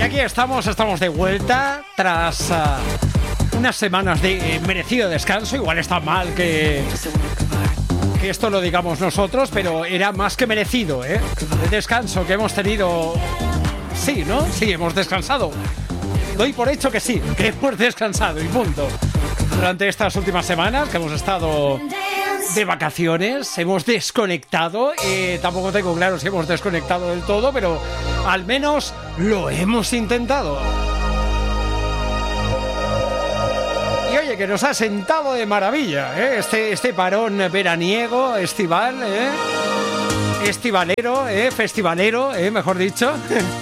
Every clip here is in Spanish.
Y aquí estamos de vuelta tras unas semanas de merecido descanso. Igual está mal que esto lo digamos nosotros, pero era más que merecido, ¿eh? El descanso que hemos tenido. Sí, ¿no? Sí, hemos descansado. Doy por hecho que sí, que hemos descansado y punto. Durante estas últimas semanas que hemos estado de vacaciones, hemos desconectado. Tampoco tengo claro si hemos desconectado del todo, pero al menos lo hemos intentado. Y oye, que nos ha sentado de maravilla, ¿eh? Este parón veraniego, estival, estivalero, festivalero, mejor dicho.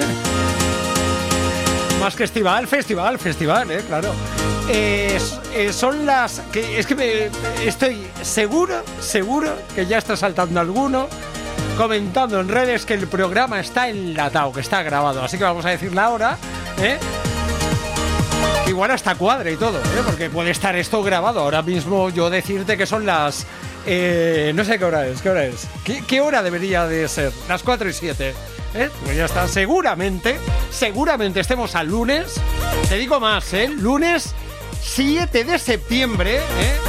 Más que estival, festival, claro. Son las que es que estoy seguro que ya está saltando alguno comentando en redes que el programa está enlatado, que está grabado. Así que vamos a decir la hora, igual hasta cuadre y todo, porque puede estar esto grabado. Ahora mismo yo decirte que son las no sé qué hora es. ¿Qué hora debería de ser? Las 4:07. Pues ya está, seguramente estemos al lunes. Te digo más, lunes 7 de septiembre,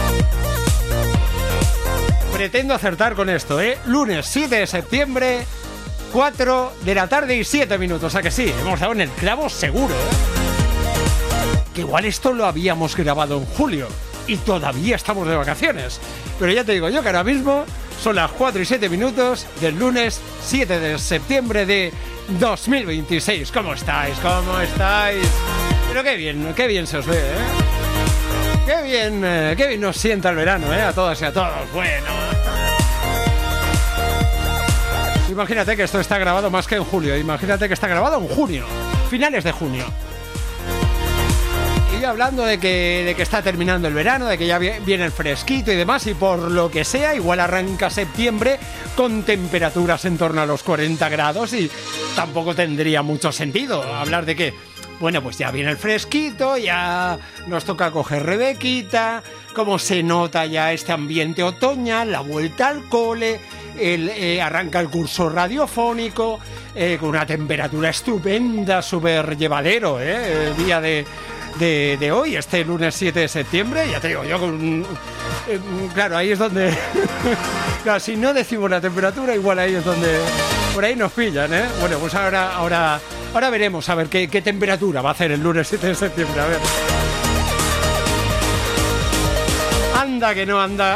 Pretendo acertar con esto, Lunes 7 de septiembre, 4 de la tarde y 7 minutos. O sea que sí, hemos dado en el clavo seguro, Que igual esto lo habíamos grabado en julio y todavía estamos de vacaciones. Pero ya te digo yo que ahora mismo son las 4 y 7 minutos del lunes 7 de septiembre de 2026. ¿Cómo estáis? Pero qué bien se os ve, Qué bien nos sienta el verano, a todas y a todos. Bueno. Imagínate que esto está grabado más que en julio. Imagínate que está grabado en junio. Finales de junio. Y hablando de que está terminando el verano, de que ya viene el fresquito y demás, y por lo que sea, igual arranca septiembre con temperaturas en torno a los 40 grados y tampoco tendría mucho sentido hablar de que, bueno, pues ya viene el fresquito, ya nos toca coger Rebequita, cómo se nota ya este ambiente otoñal, la vuelta al cole, arranca el curso radiofónico, con una temperatura estupenda, súper llevadero, el día de hoy, este lunes 7 de septiembre, ya te digo yo, claro, ahí es donde claro, si no decimos la temperatura, igual ahí es donde por ahí nos pillan, Bueno, pues ahora veremos a ver qué temperatura va a hacer el lunes 7 de septiembre, a ver. Anda que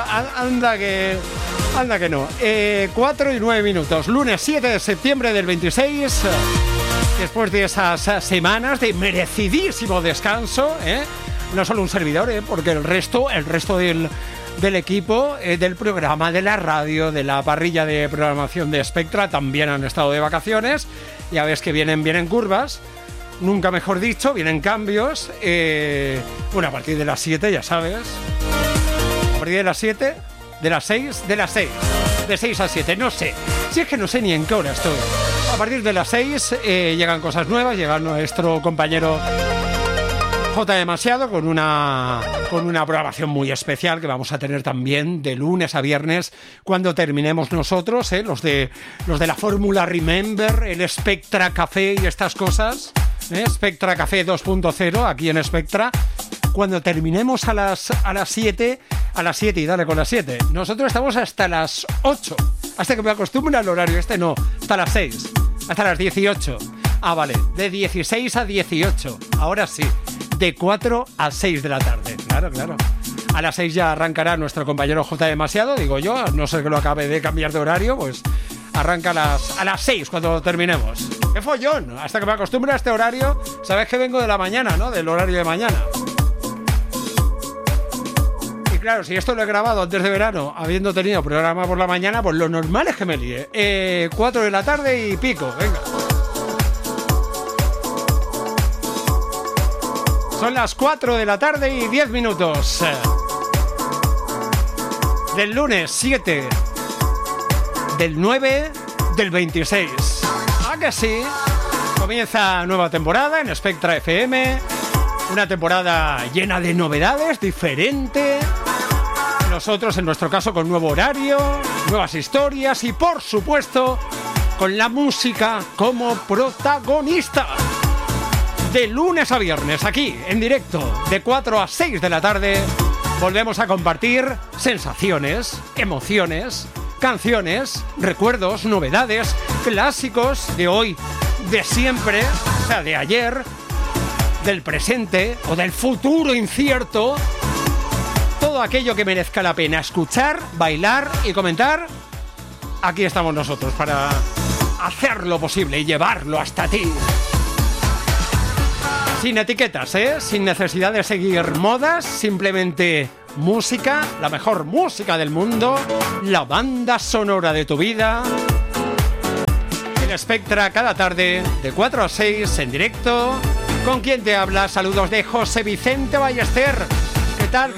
no. 4 y 9 minutos, lunes 7 de septiembre del 26. Después de esas semanas de merecidísimo descanso, no solo un servidor, porque el resto del equipo, del programa, de la radio, de la parrilla de programación de Spectra, también han estado de vacaciones. Ya ves que vienen curvas, nunca mejor dicho, vienen cambios. Bueno, a partir de las 7, ya sabes. A partir de las 7, de las 6, de 6 a 7, no sé. Si es que no sé ni en qué hora estoy. A partir de las 6 llegan cosas nuevas, llega nuestro compañero J. Demasiado con una programación muy especial que vamos a tener también de lunes a viernes cuando terminemos nosotros, los de la fórmula Remember, el Spectra Café y estas cosas, Spectra Café 2.0 aquí en Spectra. Cuando terminemos a las 7 y dale con las 7. Nosotros estamos hasta las 8. Hasta que me acostumbre al horario. No, hasta las 6. Hasta las 18. Ah, vale. De 16 a 18. Ahora sí. De 4 a 6 de la tarde. Claro. A las 6 ya arrancará nuestro compañero J. Demasiado, digo yo. A no ser que lo acabe de cambiar de horario, pues arranca a las 6 cuando terminemos. ¡Qué follón! Hasta que me acostumbre a este horario. Sabes que vengo de la mañana, ¿no? Del horario de mañana. Claro, si esto lo he grabado antes de verano, habiendo tenido programa por la mañana, pues lo normal es que me líe. 4 de la tarde y pico, venga. Son las 4 de la tarde y 10 minutos. Del lunes 7 del 9 del 26. ¿Ah, que sí? Comienza nueva temporada en Spectra FM. Una temporada llena de novedades, diferente. Nosotros, en nuestro caso, con nuevo horario, nuevas historias y, por supuesto, con la música como protagonista. De lunes a viernes, aquí, en directo, de 4 a 6 de la tarde, volvemos a compartir sensaciones, emociones, canciones, recuerdos, novedades, clásicos de hoy, de siempre, o sea, de ayer, del presente o del futuro incierto. Todo aquello que merezca la pena escuchar, bailar y comentar, aquí estamos nosotros para hacerlo posible y llevarlo hasta ti. Sin etiquetas, sin necesidad de seguir modas, simplemente música, la mejor música del mundo, la banda sonora de tu vida. El Spectra cada tarde de 4 a 6 en directo. ¿Con quién te habla? Saludos de José Vicente Ballester. ¿Qué tal?